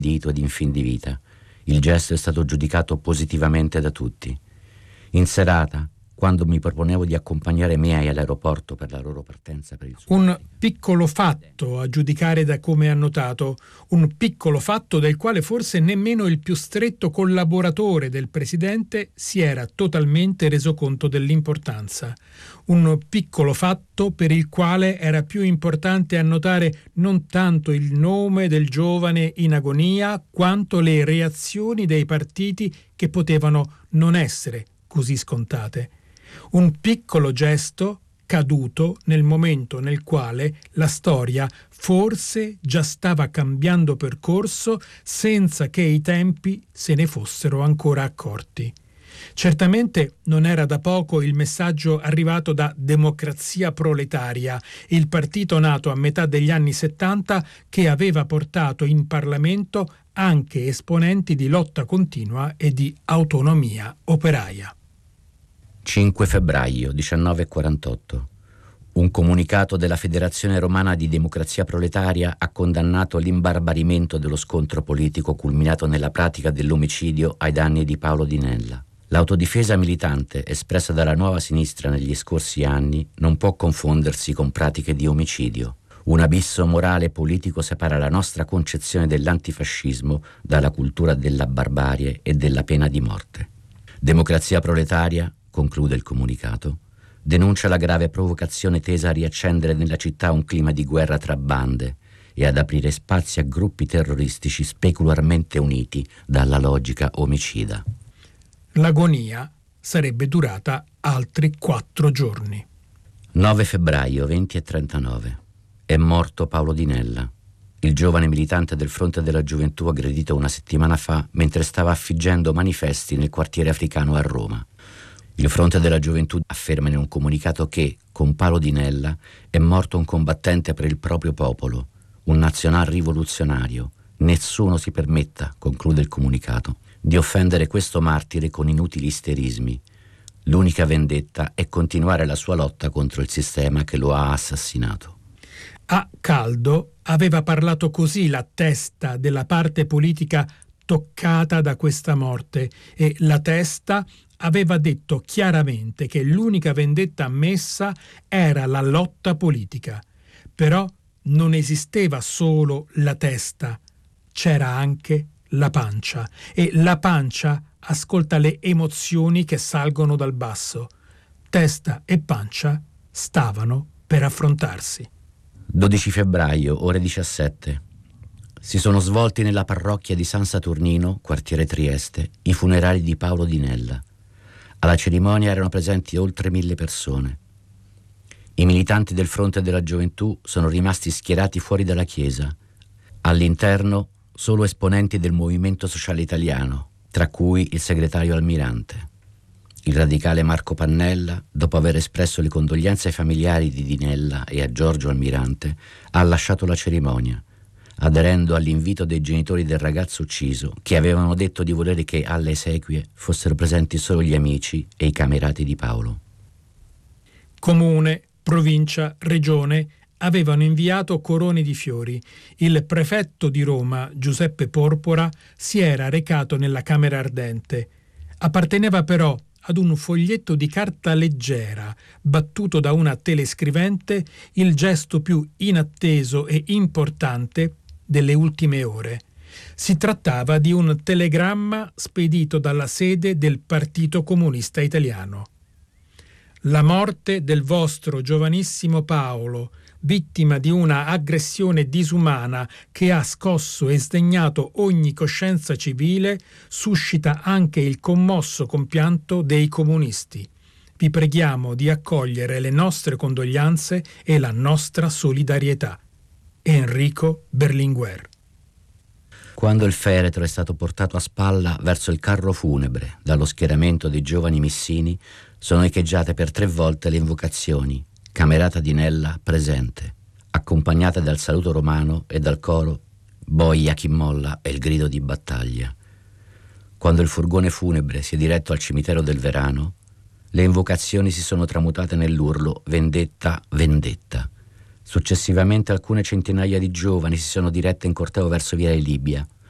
dito ed in fin di vita. Il gesto è stato giudicato positivamente da tutti. In serata, quando mi proponevo di accompagnare i miei all'aeroporto per la loro partenza per il Sud Un America. piccolo fatto, a giudicare da come ha notato, un piccolo fatto del quale forse nemmeno il più stretto collaboratore del presidente si era totalmente reso conto dell'importanza. Un piccolo fatto per il quale era più importante annotare non tanto il nome del giovane in agonia, quanto le reazioni dei partiti che potevano non essere così scontate. Un piccolo gesto caduto nel momento nel quale la storia forse già stava cambiando percorso senza che i tempi se ne fossero ancora accorti. Certamente non era da poco il messaggio arrivato da Democrazia Proletaria, il partito nato a metà degli anni 70 che aveva portato in Parlamento anche esponenti di lotta continua e di autonomia operaia. 5 febbraio, 19:48. Un comunicato della Federazione Romana di Democrazia Proletaria ha condannato l'imbarbarimento dello scontro politico culminato nella pratica dell'omicidio ai danni di Paolo Di Nella. L'autodifesa militante espressa dalla nuova sinistra negli scorsi anni non può confondersi con pratiche di omicidio. Un abisso morale e politico separa la nostra concezione dell'antifascismo dalla cultura della barbarie e della pena di morte. Democrazia Proletaria, conclude il comunicato, denuncia la grave provocazione tesa a riaccendere nella città un clima di guerra tra bande e ad aprire spazi a gruppi terroristici specularmente uniti dalla logica omicida. L'agonia sarebbe durata altri 4 giorni. 9 febbraio, 20:39. È morto Paolo Di Nella, il giovane militante del Fronte della Gioventù aggredito una settimana fa mentre stava affiggendo manifesti nel quartiere africano a Roma. Il Fronte della Gioventù afferma in un comunicato che, con Paolo Di Nella, è morto un combattente per il proprio popolo, un nazional rivoluzionario. Nessuno si permetta, conclude il comunicato, di offendere questo martire con inutili isterismi. L'unica vendetta è continuare la sua lotta contro il sistema che lo ha assassinato. A caldo aveva parlato così la testa della parte politica toccata da questa morte e la testa aveva detto chiaramente che l'unica vendetta ammessa era la lotta politica. Però non esisteva solo la testa, c'era anche la pancia e la pancia ascolta le emozioni che salgono dal basso. Testa e pancia stavano per affrontarsi. 12 febbraio, ore 17. Si sono svolti nella parrocchia di San Saturnino, quartiere Trieste, i funerali di Paolo Di Nella. Alla cerimonia erano presenti oltre 1000 persone. I militanti del Fronte della Gioventù sono rimasti schierati fuori dalla chiesa. All'interno solo esponenti del Movimento Sociale Italiano, tra cui il segretario Almirante. Il radicale Marco Pannella, dopo aver espresso le condoglianze ai familiari di Di Nella e a Giorgio Almirante, ha lasciato la cerimonia, aderendo all'invito dei genitori del ragazzo ucciso, che avevano detto di volere che alle esequie fossero presenti solo gli amici e i camerati di Paolo. Comune, provincia, regione avevano inviato coroni di fiori. Il prefetto di Roma, Giuseppe Porpora, si era recato nella Camera Ardente. Apparteneva però ad un foglietto di carta leggera, battuto da una telescrivente, il gesto più inatteso e importante delle ultime ore. Si trattava di un telegramma spedito dalla sede del Partito Comunista Italiano. La morte del vostro giovanissimo Paolo, vittima di una aggressione disumana che ha scosso e sdegnato ogni coscienza civile, suscita anche il commosso compianto dei comunisti. Vi preghiamo di accogliere le nostre condoglianze e la nostra solidarietà. Enrico Berlinguer. Quando il feretro è stato portato a spalla verso il carro funebre dallo schieramento dei giovani missini, sono echeggiate per 3 volte le invocazioni Camerata Di Nella presente, accompagnate dal saluto romano e dal coro Boia chi molla e il grido di battaglia. Quando il furgone funebre si è diretto al cimitero del Verano, le invocazioni si sono tramutate nell'urlo vendetta, vendetta. Successivamente alcune centinaia di giovani si sono dirette in corteo verso via Libia,